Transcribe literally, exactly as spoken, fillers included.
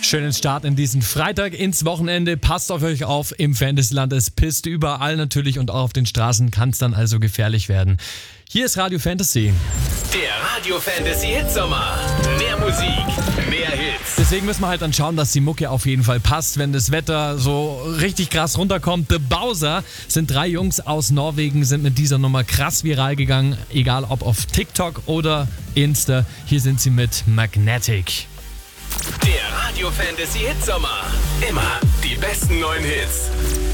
Schönen Start in diesen Freitag ins Wochenende. Passt auf euch auf, im Fantasyland. Es pisst überall natürlich und auch auf den Straßen kann es dann also gefährlich werden. Hier ist Radio Fantasy. Der Radio Fantasy Hitsommer. Mehr Musik, mehr Hits. Deswegen müssen wir halt dann schauen, dass die Mucke auf jeden Fall passt, wenn das Wetter so richtig krass runterkommt. The Bowser sind drei Jungs aus Norwegen, sind mit dieser Nummer krass viral gegangen. Egal ob auf TikTok oder Insta. Hier sind sie mit Magnetic. Der Radio Fantasy Hitsommer. Immer die besten neuen Hits.